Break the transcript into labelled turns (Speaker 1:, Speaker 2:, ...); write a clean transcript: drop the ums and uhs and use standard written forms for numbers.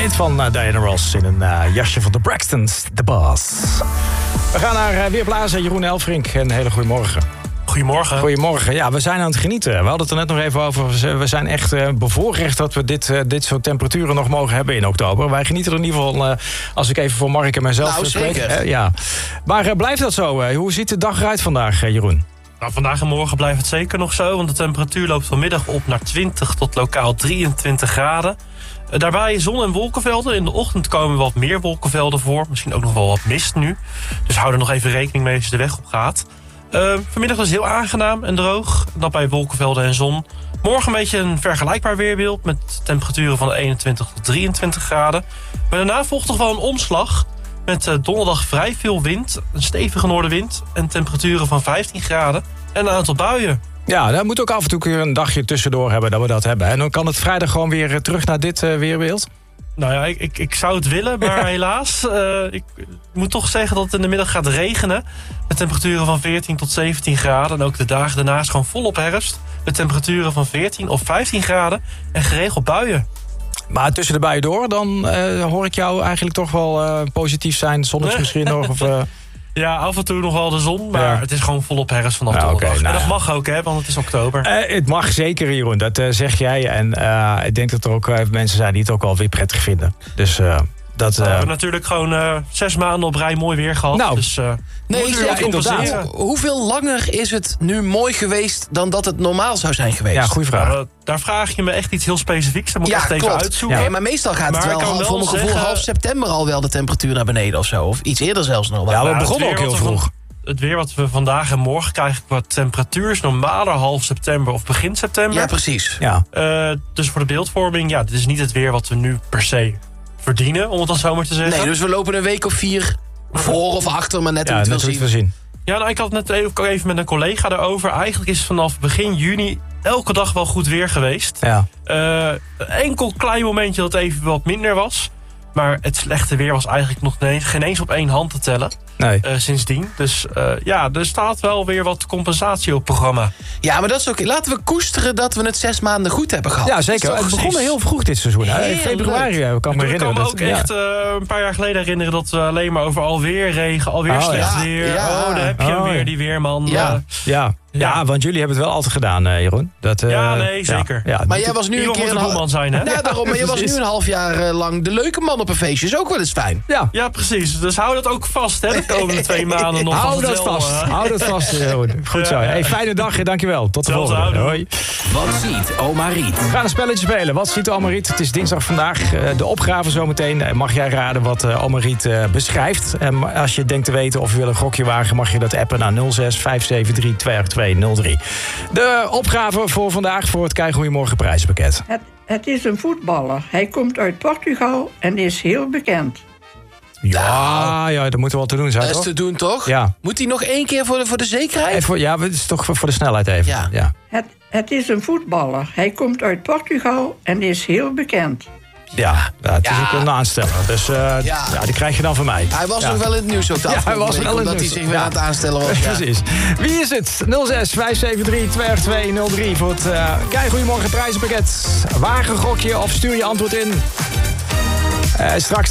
Speaker 1: Tonight van Diana Ross in een jasje van de Braxtons, The Boss. We gaan naar Weerblazen, Jeroen Elfrink. Een hele goede morgen.
Speaker 2: Goedemorgen.
Speaker 1: Goedemorgen. Ja, we zijn aan het genieten. We hadden het er net nog even over. We zijn echt bevoorrecht dat we dit soort temperaturen nog mogen hebben in oktober. Wij genieten er in ieder geval, als ik even voor Mark en mezelf spreek.
Speaker 3: Zeker.
Speaker 1: Ja. Maar blijft dat zo? Hoe ziet de dag eruit vandaag, Jeroen?
Speaker 2: Nou, vandaag en morgen blijft het zeker nog zo, want de temperatuur loopt vanmiddag op naar 20 tot lokaal 23 graden. Daarbij zon- en wolkenvelden. In de ochtend komen wat meer wolkenvelden voor. Misschien ook nog wel wat mist nu. Dus hou er nog even rekening mee als je de weg op gaat. Vanmiddag was het heel aangenaam en droog. Dat bij wolkenvelden en zon. Morgen een beetje een vergelijkbaar weerbeeld met temperaturen van 21 tot 23 graden. Maar daarna volgt toch wel een omslag. Met donderdag vrij veel wind, een stevige noordenwind en temperaturen van 15 graden en een aantal buien.
Speaker 1: Ja, daar moet ook af en toe een dagje tussendoor hebben dat we dat hebben. En dan kan het vrijdag gewoon weer terug naar dit weerbeeld.
Speaker 2: Nou ja, ik zou het willen, maar helaas. Ik moet toch zeggen dat het in de middag gaat regenen. Met temperaturen van 14 tot 17 graden. En ook de dagen daarnaast gewoon volop herfst. Met temperaturen van 14 of 15 graden en geregeld buien.
Speaker 1: Maar tussen de buien door, dan hoor ik jou eigenlijk toch wel positief zijn. Zonnetje misschien nog? Of,
Speaker 2: Ja, af en toe nog wel de zon, maar het is gewoon volop herfst vanaf donderdag.
Speaker 1: Okay,
Speaker 2: en dat mag ook, hè, want het is oktober.
Speaker 1: Het mag zeker, Jeroen, dat zeg jij. En ik denk dat er ook mensen zijn die het ook wel weer prettig vinden. Dus dat...
Speaker 2: We hebben natuurlijk gewoon 6 maanden op rij mooi weer gehad.
Speaker 1: Nou,
Speaker 2: dus,
Speaker 1: inderdaad.
Speaker 3: Hoeveel langer is het nu mooi geweest dan dat het normaal zou zijn geweest?
Speaker 1: Ja, goede vraag.
Speaker 2: Daar vraag je me echt iets heel specifieks. Dat moet ik echt even uitzoeken.
Speaker 3: Ja. Nee, maar meestal gaat het wel voor mijn gevoel half september al wel de temperatuur naar beneden of zo. Of iets eerder zelfs nog.
Speaker 1: Ja, we begonnen ook heel vroeg.
Speaker 2: Het weer wat we vandaag en morgen krijgen qua temperatuur is normaler half september of begin september.
Speaker 3: Ja, precies.
Speaker 1: Ja.
Speaker 2: Dus voor de beeldvorming, dit is niet het weer wat we nu per se verdienen, om het dan zo maar te zeggen.
Speaker 3: Nee, dus we lopen een week of 4 voor of achter, maar net hoe het wil zien.
Speaker 2: Ja, nou, ik had het net even met een collega daarover. Eigenlijk is het vanaf begin juni elke dag wel goed weer geweest.
Speaker 1: Ja.
Speaker 2: Enkel klein momentje dat het even wat minder was. Maar het slechte weer was eigenlijk nog geen eens op 1 hand te tellen.
Speaker 1: Nee.
Speaker 2: Sindsdien. Dus er staat wel weer wat compensatie op het programma.
Speaker 3: Ja, maar dat is oké. Laten we koesteren dat we het 6 maanden goed hebben gehad.
Speaker 1: Ja, zeker. Het begon heel vroeg dit seizoen. In februari kan ik me herinneren.
Speaker 2: Ik kan me ook echt een paar jaar geleden herinneren dat we alleen maar over alweer regen, alweer slecht weer.
Speaker 3: Ja.
Speaker 2: Oh, daar heb je hem weer, die weerman.
Speaker 1: Ja, want jullie hebben het wel altijd gedaan, Jeroen.
Speaker 2: Nee, zeker.
Speaker 1: Ja,
Speaker 3: maar jij was nu een keer
Speaker 2: een man zijn, hè?
Speaker 3: Ja, daarom. Maar je was nu een half jaar lang de leuke man op een feestje. Is ook wel eens fijn.
Speaker 1: Ja,
Speaker 2: precies. Dus hou dat ook vast, hè, de komende 2 maanden nog.
Speaker 1: Hou dat vast. Hou dat vast, Jeroen. Goed zo. Hey, fijne dag. Dankjewel. Tot de volgende. Hoi.
Speaker 4: Wat ziet oma Riet?
Speaker 1: We gaan een spelletje spelen. Wat ziet oma Riet? Het is dinsdag vandaag. De opgave zometeen. Mag jij raden wat oma Riet beschrijft? En als je denkt te weten of je wil een gokje wagen, mag je dat appen naar 06 573 28203. De opgave voor vandaag voor het Keigoeiemorgen prijzenpakket.
Speaker 5: Het is een voetballer. Hij komt uit Portugal en is heel bekend.
Speaker 1: Ja, dat moet er wel te doen zijn,
Speaker 3: Dat is
Speaker 1: toch?
Speaker 3: te doen, toch?
Speaker 1: Ja.
Speaker 3: Moet hij nog 1 keer voor de zekerheid?
Speaker 1: Het is toch voor de snelheid even.
Speaker 3: Ja.
Speaker 5: Het is een voetballer. Hij komt uit Portugal en is heel bekend.
Speaker 1: Ja, het is ook een aansteller. Dus die krijg je dan van mij.
Speaker 3: Hij was nog wel in het nieuws ook de afgelopen week, omdat hij zich weer aan het aanstellen was. Ja.
Speaker 1: Precies. Wie is het? 06 573 28203 voor het Keigoeiemorgen prijzenpakket. Wagen gokje of stuur je antwoord in. Straks